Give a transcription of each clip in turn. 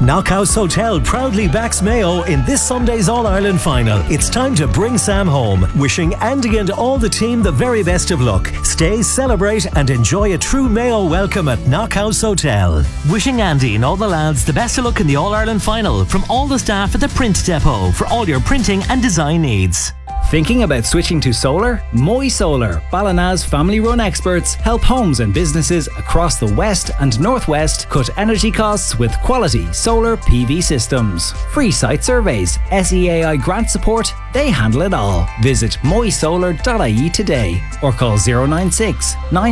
Knockhouse Hotel proudly backs Mayo in this Sunday's All-Ireland final. It's time to bring Sam home. Wishing Andy and all the team the very best of luck. Stay, celebrate and enjoy a true Mayo welcome at Knockhouse Hotel. Wishing Andy and all the lads the best of luck in the All-Ireland final from all the staff at the Print Depot for all your printing and design needs. Thinking about switching to solar? Moy Solar, Ballina's family-run experts, help homes and businesses across the West and Northwest cut energy costs with quality solar PV systems. Free site surveys, SEAI grant support, they handle it all. Visit moysolar.ie today or call 096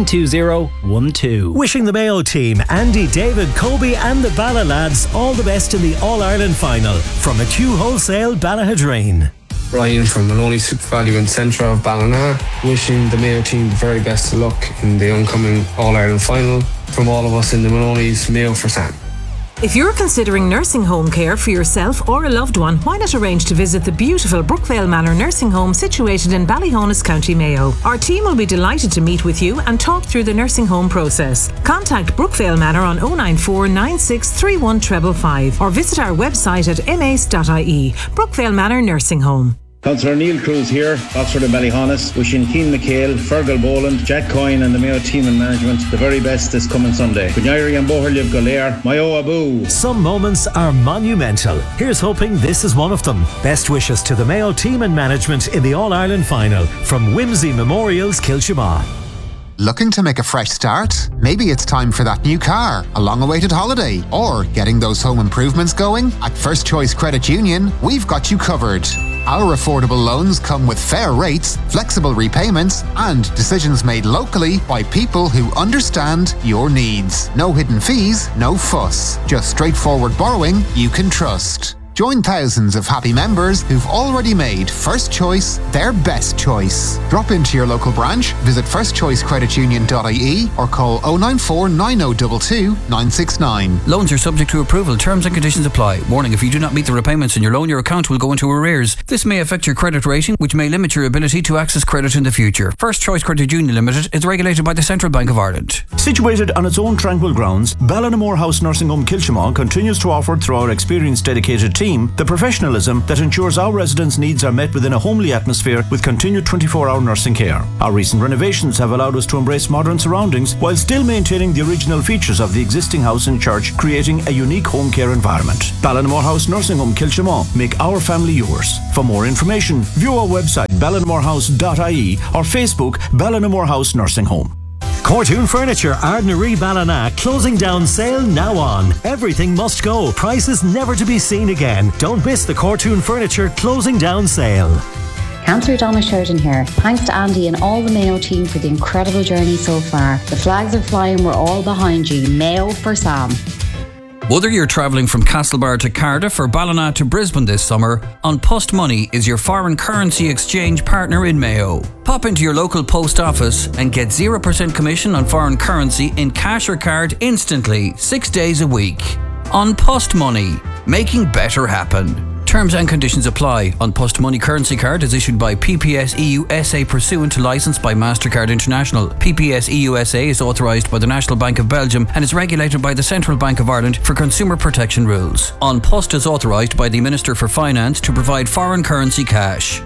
920 12. Wishing the Mayo team, Andy, David, Kobe and the Balla lads all the best in the All-Ireland final. From McHugh Wholesale, Ballahadreen. Ryan from Maloney SuperValu in centre of Ballina, wishing the Mayo team the very best of luck in the oncoming All-Ireland final. From all of us in the Maloney's, Mayo for Sam. If you're considering nursing home care for yourself or a loved one, why not arrange to visit the beautiful Brookvale Manor nursing home situated in Ballyhonus, County Mayo. Our team will be delighted to meet with you and talk through the nursing home process. Contact Brookvale Manor on 094 9631 555 or visit our website at mace.ie. Brookvale Manor Nursing Home. Councillor Neil Cruz here, Oxford and Ballyhonus, wishing Keane McHale, Fergal Boland, Jack Coyne and the Mayo team and management the very best this coming Sunday. Gunyari and Boherliv Golair, Mayo Abu. Some moments are monumental. Here's hoping this is one of them. Best wishes to the Mayo team and management in the All-Ireland final from Whimsy Memorials, Kilshima. Looking to make a fresh start? Maybe it's time for that new car, a long-awaited holiday, or getting those home improvements going? At First Choice Credit Union, we've got you covered. Our affordable loans come with fair rates, flexible repayments, and decisions made locally by people who understand your needs. No hidden fees, no fuss. Just straightforward borrowing you can trust. Join thousands of happy members who've already made First Choice their best choice. Drop into your local branch, visit firstchoicecreditunion.ie or call 094 9022 969. Loans are subject to approval. Terms and conditions apply. Warning, if you do not meet the repayments in your loan, your account will go into arrears. This may affect your credit rating, which may limit your ability to access credit in the future. First Choice Credit Union Limited is regulated by the Central Bank of Ireland. Situated on its own tranquil grounds, Ballinamore House Nursing Home Kilshima continues to offer through our experienced dedicated team the professionalism that ensures our residents' needs are met within a homely atmosphere with continued 24-hour nursing care. Our recent renovations have allowed us to embrace modern surroundings while still maintaining the original features of the existing house and church, creating a unique home care environment. Ballinamore House Nursing Home Kilshima, make our family yours. For more information, view our website ballinamorehouse.ie or Facebook Ballinamore House Nursing Home. Cortoon Furniture, Ardnaree Ballina, closing down sale now on. Everything must go. Prices never to be seen again. Don't miss the Cortoon Furniture closing down sale. Councillor Donna Sheridan here. Thanks to Andy and all the Mayo team for the incredible journey so far. The flags are flying, we're all behind you. Mayo for Sam. Whether you're travelling from Castlebar to Cardiff or Ballina to Brisbane this summer, An Post Money is your foreign currency exchange partner in Mayo. Pop into your local post office and get 0% commission on foreign currency in cash or card instantly, 6 days a week. An Post Money, making better happen. Terms and conditions apply. An Post Money currency card is issued by PPS EU SA pursuant to licence by MasterCard International. PPS EU SA is authorised by the National Bank of Belgium and is regulated by the Central Bank of Ireland for consumer protection rules. An Post is authorised by the Minister for Finance to provide foreign currency cash.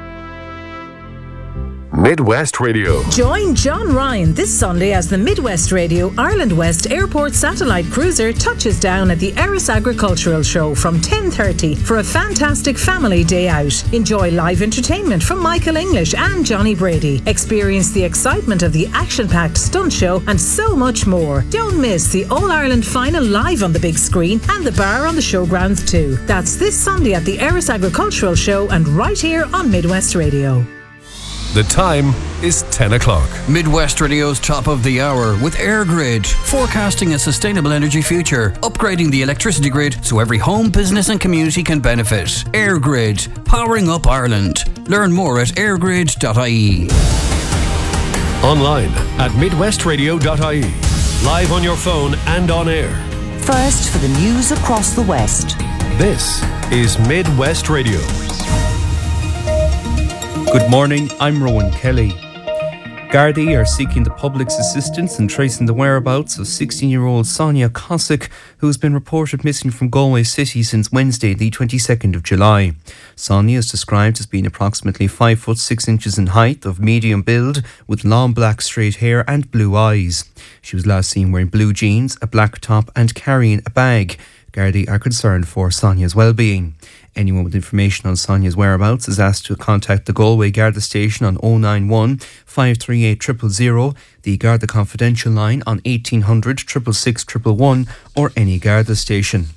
Midwest Radio. Join John Ryan this Sunday as the Midwest Radio Ireland West Airport Satellite Cruiser touches down at the Erris Agricultural Show from 10:30 for a fantastic family day out. Enjoy live entertainment from Michael English and Johnny Brady. Experience the excitement of the action-packed stunt show and so much more. Don't miss the All-Ireland final live on the big screen and the bar on the showgrounds too. That's this Sunday at the Erris Agricultural Show and right here on Midwest Radio. The time is 10 o'clock. Midwest Radio's top of the hour with EirGrid, forecasting a sustainable energy future, upgrading the electricity grid so every home, business and community can benefit. EirGrid, powering up Ireland. Learn more at airgrid.ie. Online at midwestradio.ie. Live on your phone and on air. First for the news across the West. This is Midwest Radio. Good morning, I'm Rowan Kelly. Gardaí are seeking the public's assistance in tracing the whereabouts of 16-year-old Sonia Cossack, who has been reported missing from Galway City since Wednesday, the 22nd of July. Sonia is described as being approximately 5 foot 6 inches in height, of medium build, with long black straight hair and blue eyes. She was last seen wearing blue jeans, a black top and carrying a bag. Gardaí are concerned for Sonia's well-being. Anyone with information on Sonia's whereabouts is asked to contact the Galway Garda station on 091 538 000, the Garda Confidential line on 1800 666 111, or any Garda station.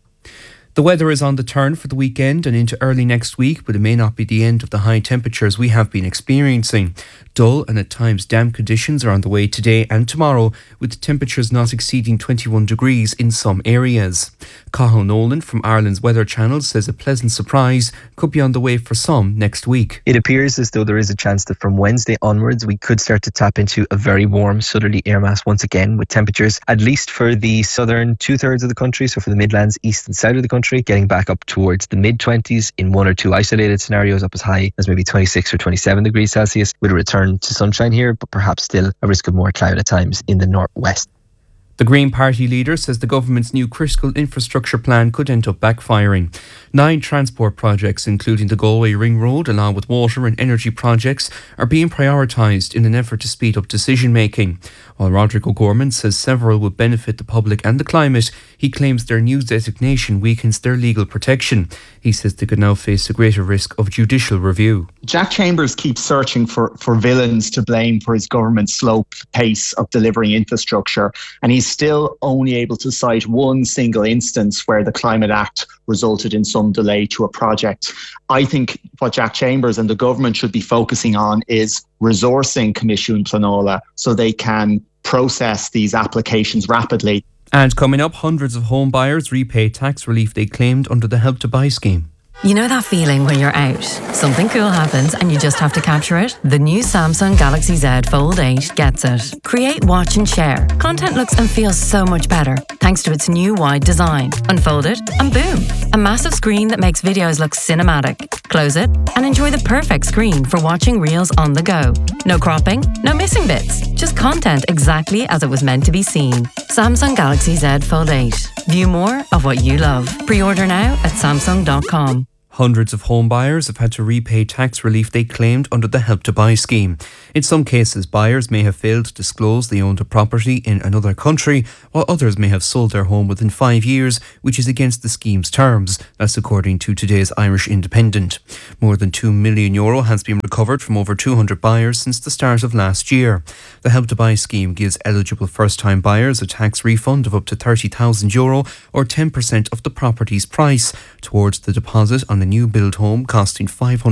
The weather is on the turn for the weekend and into early next week, but it may not be the end of the high temperatures we have been experiencing. Dull and at times damp conditions are on the way today and tomorrow, with temperatures not exceeding 21 degrees in some areas. Cathal Nolan from Ireland's Weather Channel says a pleasant surprise could be on the way for some next week. It appears as though there is a chance that from Wednesday onwards we could start to tap into a very warm southerly air mass once again, with temperatures at least for the southern 2/3 of the country, so for the Midlands, east and south of the country, getting back up towards the mid-20s, in one or two isolated scenarios up as high as maybe 26 or 27 degrees Celsius, with a return to sunshine here, but perhaps still a risk of more cloud at times in the northwest. The Green Party leader says the government's new critical infrastructure plan could end up backfiring. 9 transport projects, including the Galway Ring Road, along with water and energy projects, are being prioritised in an effort to speed up decision-making. While Roderick O'Gorman says several would benefit the public and the climate, he claims their new designation weakens their legal protection. He says they could now face a greater risk of judicial review. Jack Chambers keeps searching for villains to blame for his government's slow pace of delivering infrastructure, and he's still only able to cite one single instance where the Climate Act resulted in some delay to a project. I think what Jack Chambers and the government should be focusing on is resourcing Comisiún Pleanála so they can process these applications rapidly. And coming up, hundreds of home buyers repay tax relief they claimed under the Help to Buy scheme. You know that feeling when you're out, something cool happens and you just have to capture it? The new Samsung Galaxy Z Fold 8 gets it. Create, watch and share. Content looks and feels so much better thanks to its new wide design. Unfold it and boom, a massive screen that makes videos look cinematic. Close it and enjoy the perfect screen for watching reels on the go. No cropping, no missing bits, just content exactly as it was meant to be seen. Samsung Galaxy Z Fold 8. View more of what you love. Pre-order now at Samsung.com. Hundreds of home buyers have had to repay tax relief they claimed under the Help to Buy scheme. In some cases, buyers may have failed to disclose they owned a property in another country, while others may have sold their home within 5 years, which is against the scheme's terms. That's according to today's Irish Independent. More than €2 million has been recovered from over 200 buyers since the start of last year. The Help to Buy scheme gives eligible first-time buyers a tax refund of up to €30,000 or 10% of the property's price towards the deposit on the new build home costing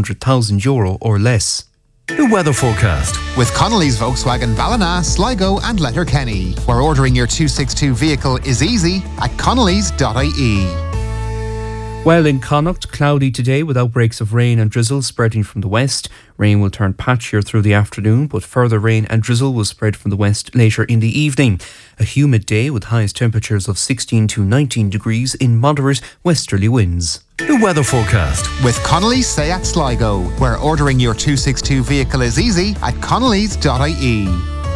€500,000 or less. The weather forecast with Connolly's Volkswagen Ballina, Sligo and Letterkenny, where ordering your 262 vehicle is easy at connellys.ie. Well, in Connacht, cloudy today with outbreaks of rain and drizzle spreading from the west. Rain will turn patchier through the afternoon, but further rain and drizzle will spread from the west later in the evening. A humid day with highest temperatures of 16 to 19 degrees in moderate westerly winds. The weather forecast with Connolly's Seat Sligo, where ordering your 262 vehicle is easy at connellys.ie.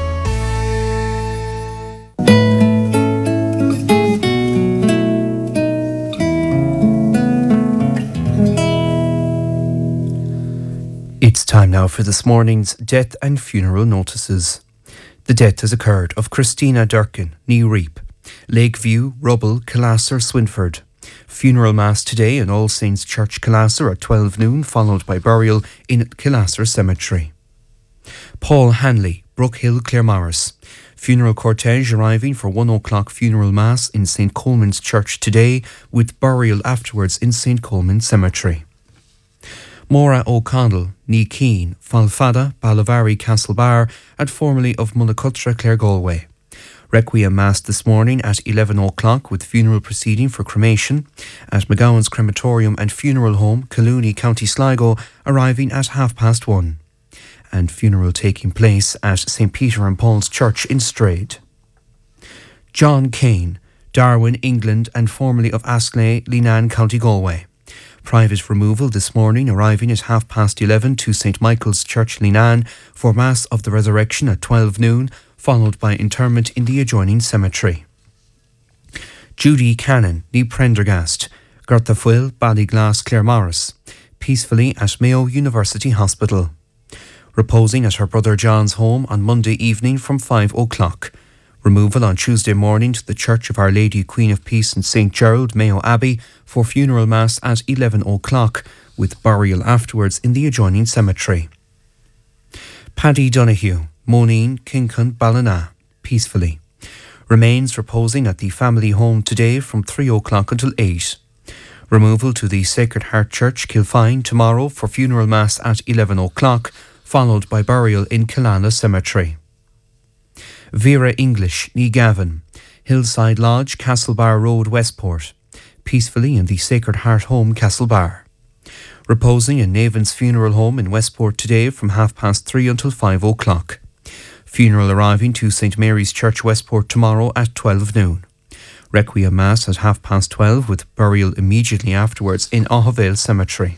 It's time now for this morning's death and funeral notices. The death has occurred of Christina Durkin, New Reap, Lakeview, Rubble, Killasser, Swinford. Funeral mass today in All Saints Church, Killasser at 12 noon, followed by burial in Killasser Cemetery. Paul Hanley, Brookhill, Claremorris. Funeral cortege arriving for 1 o'clock funeral mass in St. Coleman's Church today, with burial afterwards in St. Coleman Cemetery. Maura O'Connell, Ní Keane, Falfada, Ballavary, Castlebar, and formerly of Mullacutra, Clare Galway. Requiem Mass this morning at 11 o'clock with funeral proceeding for cremation at McGowan's Crematorium and Funeral Home, Collooney, County Sligo, arriving at 1:30. And funeral taking place at St. Peter and Paul's Church in Strade. John Kane, Darwin, England, and formerly of Astley, Leenane, County Galway. Private removal this morning, arriving at 11:30 to St Michael's Church, Leenane, for Mass of the Resurrection at 12 noon, followed by interment in the adjoining cemetery. Judy Cannon, ní Prendergast, Gertha Fuil, Ballyglass, Claremorris, peacefully at Mayo University Hospital. Reposing at her brother John's home on Monday evening from 5 o'clock. Removal on Tuesday morning to the Church of Our Lady Queen of Peace in St Gerald, Mayo Abbey, for funeral mass at 11 o'clock, with burial afterwards in the adjoining cemetery. Paddy Donoghue, Moneen, Kincon, Ballina, peacefully. Remains reposing at the family home today from 3 o'clock until 8. Removal to the Sacred Heart Church, Kilfine, tomorrow for funeral mass at 11 o'clock, followed by burial in Killana Cemetery. Vera English, ní Gavin, Hillside Lodge, Castlebar Road, Westport, peacefully in the Sacred Heart Home, Castlebar. Reposing in Navan's Funeral Home in Westport today from 3:30 until 5 o'clock. Funeral arriving to St Mary's Church, Westport tomorrow at 12 noon. Requiem Mass at 12:30 with burial immediately afterwards in Aughavale Cemetery.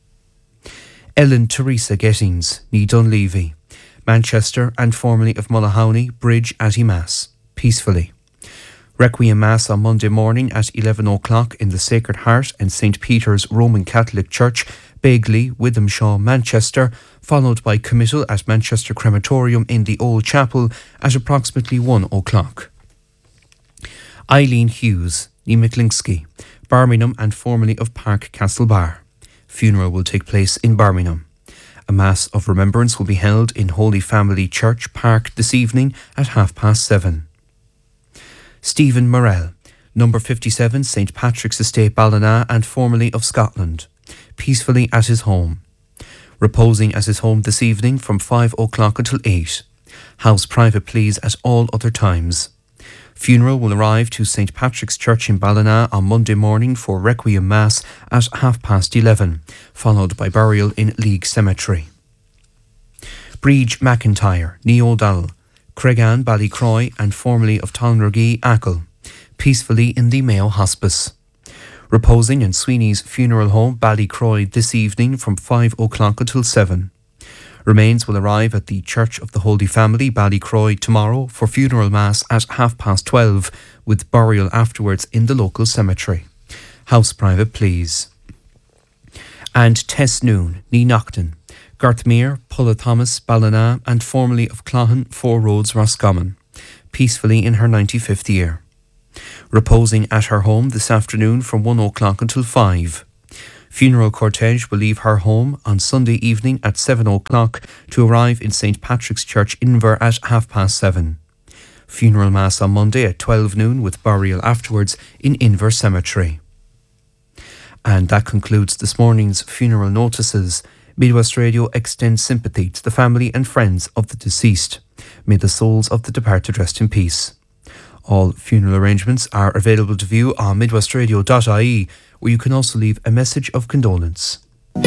Ellen Teresa Gettings, ní Dunleavy, Manchester and formerly of Mullahowney, Bridge Atty Mass, peacefully. Requiem Mass on Monday morning at 11 o'clock in the Sacred Heart and St Peter's Roman Catholic Church, Begley, Withenshaw, Manchester, followed by committal at Manchester Crematorium in the Old Chapel at approximately 1 o'clock. Eileen Hughes, ní Mclinsky, Birmingham and formerly of Park Castlebar. Funeral will take place in Birmingham. A Mass of Remembrance will be held in Holy Family Church, Park this evening at 7:30. Stephen Morrell, number 57, St Patrick's Estate, Ballina and formerly of Scotland, peacefully at his home. Reposing at his home this evening from 5 o'clock until 8. House private please at all other times. Funeral will arrive to St Patrick's Church in Ballina on Monday morning for Requiem Mass at 11:30, followed by burial in League Cemetery. Breege McIntyre, ní O'Donnell, Craigan, Ballycroy and formerly of Tonragee, Achill, peacefully in the Mayo Hospice. Reposing in Sweeney's Funeral Home, Ballycroy this evening from 5 o'clock until 7. Remains will arrive at the Church of the Holy Family, Ballycroy, tomorrow for funeral mass at 12:30, with burial afterwards in the local cemetery. House private please. And Tess Noon, ní Nocton, Garthmere, Pulla Thomas, Ballina and formerly of Clohan, Four Roads, Roscommon, peacefully in her 95th year. Reposing at her home this afternoon from 1 o'clock until 5. Funeral cortege will leave her home on Sunday evening at 7 o'clock to arrive in St Patrick's Church, Inver at 7:30. Funeral Mass on Monday at 12 noon with burial afterwards in Inver Cemetery. And that concludes this morning's funeral notices. Midwest Radio extends sympathy to the family and friends of the deceased. May the souls of the departed rest in peace. All funeral arrangements are available to view on midwestradio.ie, where you can also leave a message of condolence.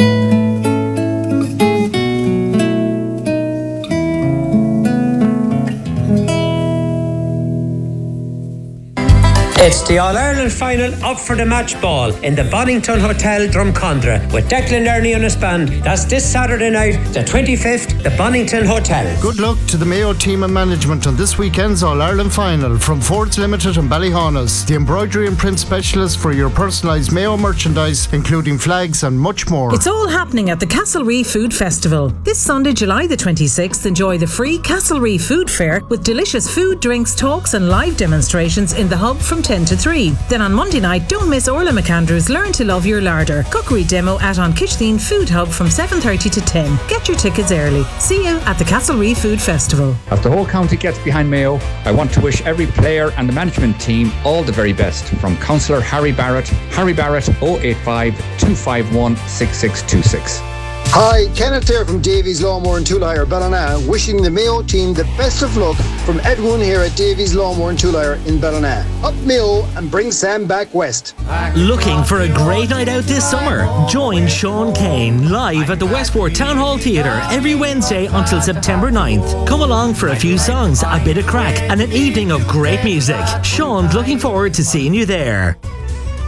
It's the All-Ireland final up for the match ball in the Bonington Hotel, Drumcondra, with Declan Ernie on his band. That's this Saturday night, the 25th, the Bonington Hotel. Good luck to the Mayo team and management on this weekend's All-Ireland final from Fords Limited and Ballyhaunis, the embroidery and print specialist for your personalised Mayo merchandise, including flags and much more. It's all happening at the Castlereagh Food Festival. This Sunday, July the 26th, enjoy the free Castlereagh Food Fair with delicious food, drinks, talks and live demonstrations in the hub from 10 to 3. Then on Monday night, don't miss Orla McAndrews' Learn to Love Your Larder cookery demo at An Kitchdeen Food Hub from 7:30 to 10. Get your tickets early. See you at the Castlereagh Food Festival. As the whole county gets behind Mayo, I want to wish every player and the management team all the very best. From Councillor Harry Barrett 085 251 6626. Hi, Kenneth here from Davies Lawnmower and Tool Hire, Ballina, wishing the Mayo team the best of luck from Edwin here at Davies Lawnmower and Tool Hire in Ballina. Up Mayo and bring Sam back west. Looking for a great night out this summer? Join Sean Kane live at the Westport Town Hall Theatre every Wednesday until September 9th. Come along for a few songs, a bit of crack and an evening of great music. Sean's looking forward to seeing you there.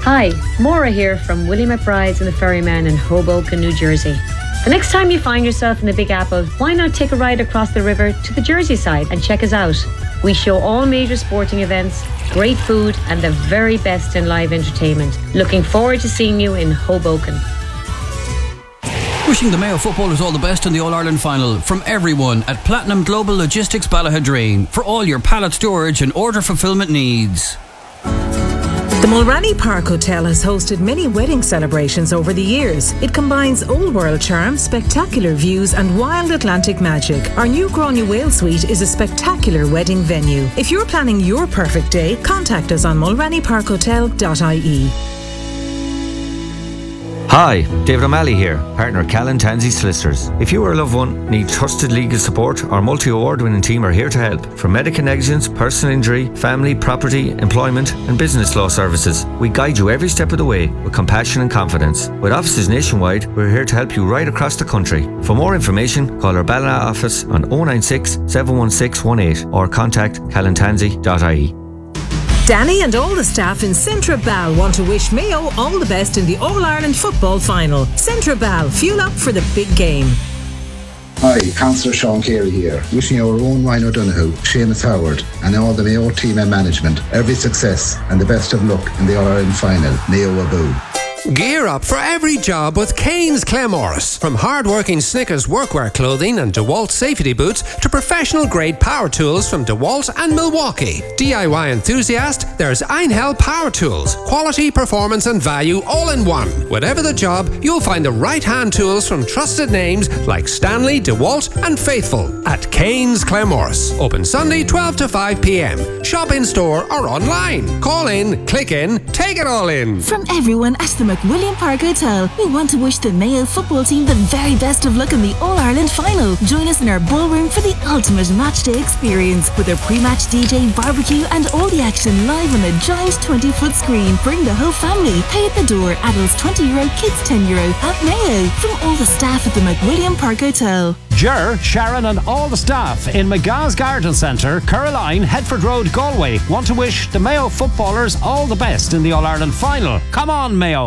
Hi, Maura here from Willie McBride's and the Ferryman in Hoboken, New Jersey. The next time you find yourself in the Big Apple, why not take a ride across the river to the Jersey side and check us out? We show all major sporting events, great food and the very best in live entertainment. Looking forward to seeing you in Hoboken. Wishing the Mayo footballers all the best in the All-Ireland final from everyone at Platinum Global Logistics Ballahadreen for all your pallet storage and order fulfilment needs. The Mulranny Park Hotel has hosted many wedding celebrations over the years. It combines old world charm, spectacular views and wild Atlantic magic. Our new Gráinne Whale Suite is a spectacular wedding venue. If you're planning your perfect day, contact us on mulrannyparkhotel.ie. Hi, David O'Malley here, partner at Callan Tansey Solicitors. If you or a loved one need trusted legal support, our multi-award-winning team are here to help. From medical negligence, personal injury, family, property, employment and business law services, we guide you every step of the way with compassion and confidence. With offices nationwide, we're here to help you right across the country. For more information, call our Ballina office on 096 716 18 or contact callantansey.ie. Danny and all the staff in Centra Bal want to wish Mayo all the best in the All-Ireland football final. Centra Bal, fuel up for the big game. Hi, Councillor Sean Carey here, wishing our own Ryan O'Donoghue, Seamus Howard and all the Mayo team and management every success and the best of luck in the All-Ireland final. Mayo Abu. Gear up for every job with Kane's Claremorris. From hard-working Snickers workwear clothing and DeWalt safety boots to professional-grade power tools from DeWalt and Milwaukee. DIY enthusiast, there's Einhell Power Tools. Quality, performance and value all in one. Whatever the job, you'll find the right hand tools from trusted names like Stanley, DeWalt and Faithful at Kane's Claremorris. Open Sunday 12 to 5 p.m. Shop in store or online. Call in, click in, take it all in. From everyone at the McWilliam Park Hotel, we want to wish the Mayo football team the very best of luck in the All-Ireland final. Join us in our ballroom for the ultimate matchday experience with a pre-match DJ, barbecue and all the action live on a giant 20-foot screen. Bring the whole family. Pay at the door. Adults €20, kids €10 at Mayo. From all the staff at the McWilliam Park Hotel. Ger, Sharon and all the staff in McGah's Garden Centre, Caroline, Headford Road, Galway want to wish the Mayo footballers all the best in the All-Ireland final. Come on, Mayo!